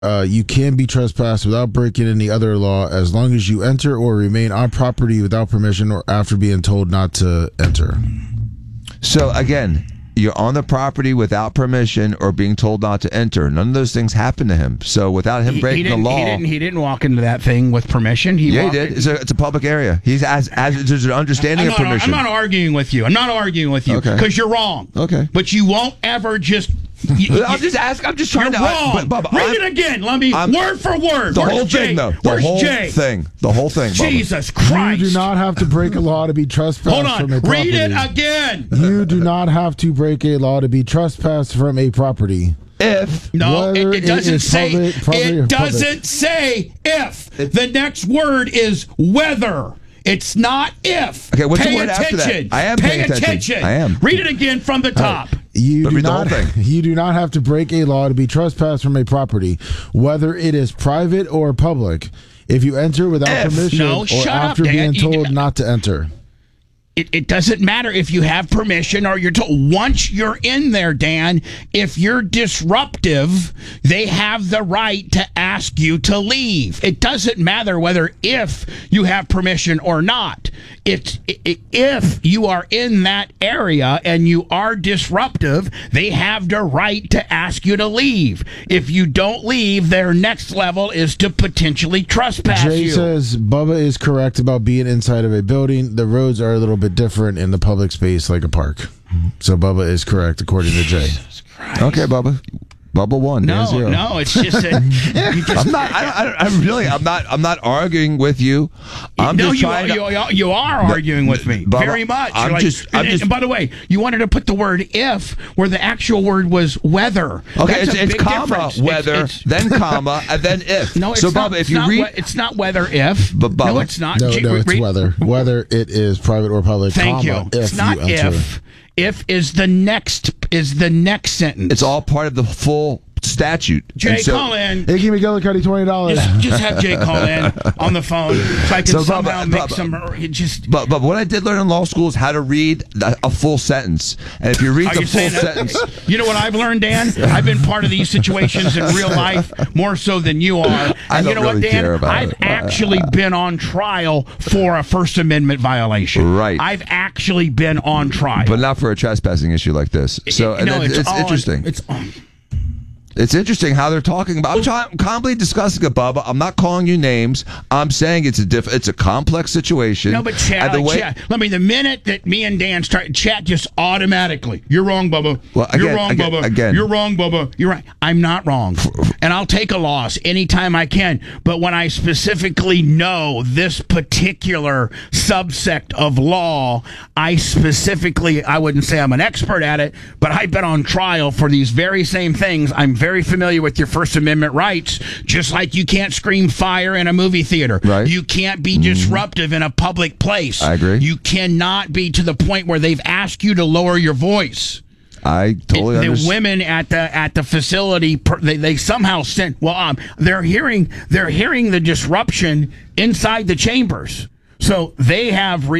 You can be trespassed without breaking any other law as long as you enter or remain on property without permission or after being told not to enter. So again, you're on the property without permission or being told not to enter. None of those things happened to him. So without him breaking the law, he didn't walk into that thing with permission. He did. It's a public area. He's as there's an understanding of permission. I'm not arguing with you. Because you're wrong. Okay, but you won't ever just. I'm just asking. I'm just trying you're to. Wrong. Read it again. Let me word for word. The whole thing, though. The whole thing. Jesus Christ! You do not have to break a law to be trespassed Hold on. from a property. Read it again. You do not have to break a law to be trespassed from a property. It doesn't say. It doesn't say if. The next word is whether. It's not if. Okay, what's Pay the word attention. after that? I am paying attention. I am. Read it again from the top. You do not have to break a law to be trespassed from a property, whether it is private or public, if you enter without permission or after being told not to enter. It doesn't matter if you have permission or you're told. Once you're in there, Dan, if you're disruptive, they have the right to ask you to leave. It doesn't matter whether if you have permission or not. If you are in that area and you are disruptive, they have the right to ask you to leave. If you don't leave, their next level is to potentially trespass you. Jay says Bubba is correct about being inside of a building. The roads are a little bit different in the public space like a park. So Bubba is correct according to Jay. Okay, Bubba. Bubba won. No, it's just that I'm not arguing with you. You are arguing with me Bubba, very much. And by the way, you wanted to put the word if where the actual word was whether. Okay, it's comma whether, then comma, and then if. No, it's not. Bubba, if you read, it's not whether if. But Bubba, no, it's not. No, it's whether. Whether it is private or public. Thank you. It's not if. If is the next sentence. It's all part of the full statute. Jay, call in. Hey, give me Gillicuddy $20. Just have Jay call in on the phone so I can somehow make some. But what I did learn in law school is how to read a full sentence. And if you read the full sentence, you know what I've learned, Dan? I've been part of these situations in real life more so than you are. And you know what, Dan? I've actually been on trial for a First Amendment violation. Right. I've actually been on trial, but not for a trespassing issue like this. So it's interesting. It's interesting how they're talking about. I'm calmly discussing it, Bubba. I'm not calling you names. I'm saying it's a complex situation. No, but chat. The minute that me and Dan start chat, just automatically, you're wrong, Bubba. You're wrong, Bubba. You're wrong, Bubba. You're right. I'm not wrong, and I'll take a loss anytime I can. But when I specifically know this particular subsect of law, I wouldn't say I'm an expert at it, but I've been on trial for these very same things. I'm very familiar with your First Amendment rights, just like you can't scream fire in a movie theater. Right. You can't be disruptive in a public place. I agree. You cannot be to the point where they've asked you to lower your voice. I totally understand. The women at the facility, they somehow sent. They're hearing the disruption inside the chambers. So they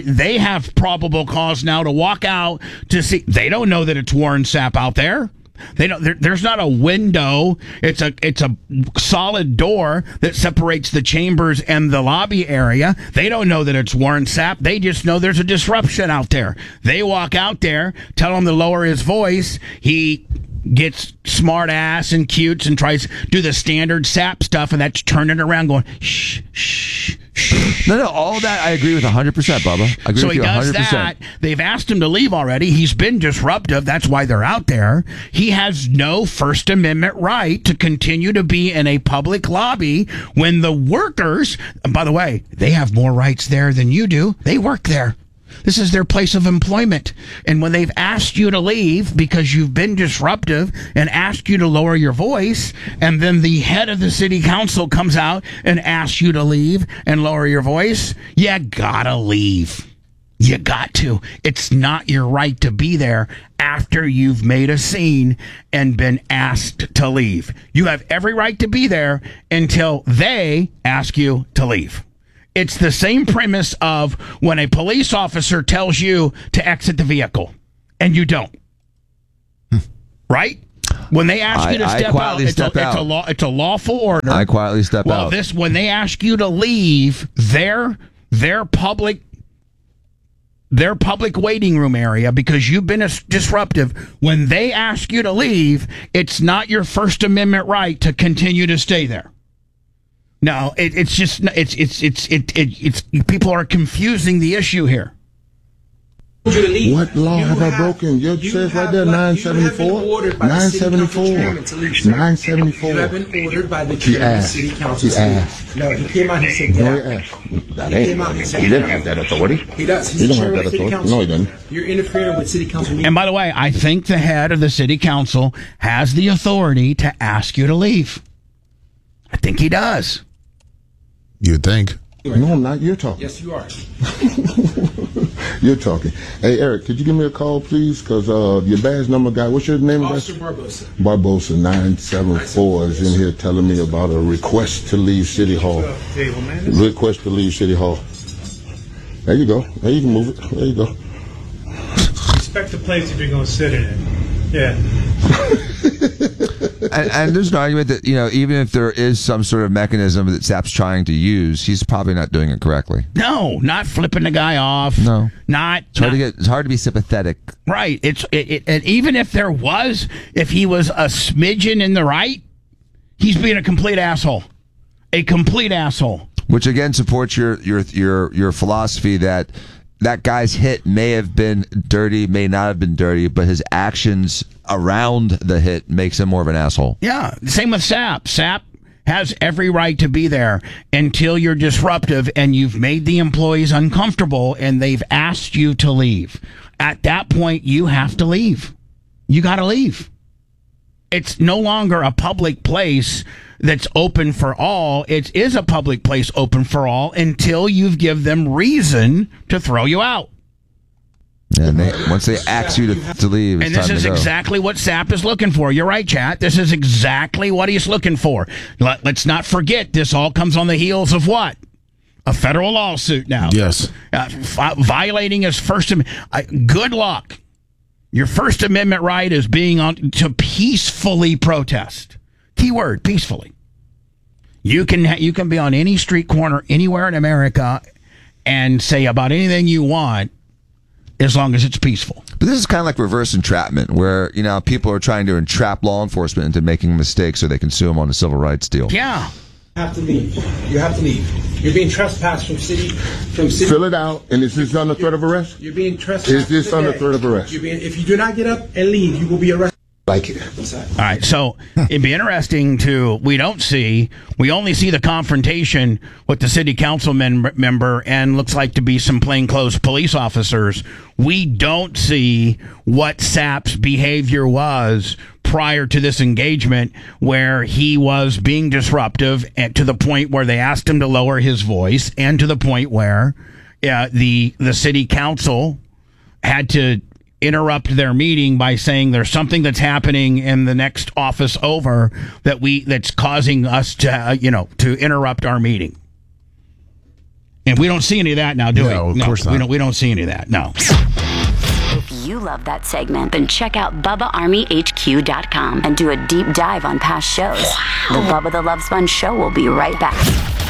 have probable cause now to walk out to see. They don't know that it's Warren Sapp out there. They don't. There's not a window. It's a solid door that separates the chambers and the lobby area. They don't know that it's Warren Sapp. They just know there's a disruption out there. They walk out there, tell him to lower his voice. He gets smart ass and cutes and tries to do the standard Sapp stuff, and that's turning around going shh shh. No, all that I agree with 100%, Bubba. I agree with you 100%. So he does that. They've asked him to leave already. He's been disruptive. That's why they're out there. He has no First Amendment right to continue to be in a public lobby when the workers, and by the way, they have more rights there than you do. They work there. This is their place of employment. And when they've asked you to leave because you've been disruptive and asked you to lower your voice, and then the head of the city council comes out and asks you to leave and lower your voice, you gotta leave. You got to. It's not your right to be there after you've made a scene and been asked to leave. You have every right to be there until they ask you to leave. It's the same premise of when a police officer tells you to exit the vehicle and you don't. Right? When they ask you to step out, it's a lawful order. I quietly step out. Well, when they ask you to leave their public waiting room area because you've been disruptive, when they ask you to leave, it's not your First Amendment right to continue to stay there. No, it's people are confusing the issue here. What law have I broken? It says right there 974. 974. 974. You have been ordered by the chair of the city council. He asked. No, he came out and said, no, he asked. That ain't. He didn't have that authority. He does. He don't have that authority. No, he doesn't. You're interfering with city council meetings. And by the way, I think the head of the city council has the authority to ask you to leave. I think he does. You'd think. No, I'm not. You're talking. Yes, you are. You're talking. Hey, Eric, could you give me a call, please? Because your badge number guy, what's your name? Officer Barbosa. Barbosa 974 is in here telling me about a request to leave City Hall. Request to leave City Hall. There you go. There you can move it. There you go. Respect the place if you're going to sit in it. Yeah. and there's an argument that, even if there is some sort of mechanism that SAP's trying to use, he's probably not doing it correctly. No, not flipping the guy off. No. It's hard to be sympathetic. Right. And even if he was a smidgen in the right, he's being a complete asshole. A complete asshole. Which again supports your philosophy that guy's hit may have been dirty, may not have been dirty, but his actions around the hit makes him more of an asshole. Yeah, same with SAP. SAP has every right to be there until you're disruptive and you've made the employees uncomfortable and they've asked you to leave. At that point, you have to leave. You got to leave. It's no longer a public place that's open for all. It is a public place open for all until you've given them reason to throw you out. And once they ask you to leave, it's and this time is to go. exactly what SAP is looking for. You're right, chat. This is exactly what he's looking for. Let's not forget, this all comes on the heels of what? A federal lawsuit now. Yes. Violating his First Amendment. Good luck. Your First Amendment right is to peacefully protest. Keyword, peacefully. You can be on any street corner anywhere in America and say about anything you want as long as it's peaceful. But this is kind of like reverse entrapment, where people are trying to entrap law enforcement into making mistakes so they can sue them on a civil rights deal. Yeah. You have to leave. You have to leave. You're being trespassed from city. Fill it out. And is this under threat of arrest? You're being trespassed. Is this under threat of arrest? If you do not get up and leave, you will be arrested. Like it. All right, so it'd be interesting we only see the confrontation with the city council member and looks like to be some plainclothes police officers. We don't see what SAP's behavior was prior to this engagement, where he was being disruptive and to the point where they asked him to lower his voice, and to the point where the city council had to interrupt their meeting by saying there's something that's happening in the next office over that's causing us to interrupt our meeting. And we don't see any of that now, do we? No, of course not. We don't see any of that. No. If you love that segment, then check out BubbaArmyHQ.com and do a deep dive on past shows. The Bubba the Love Sponge Show will be right back.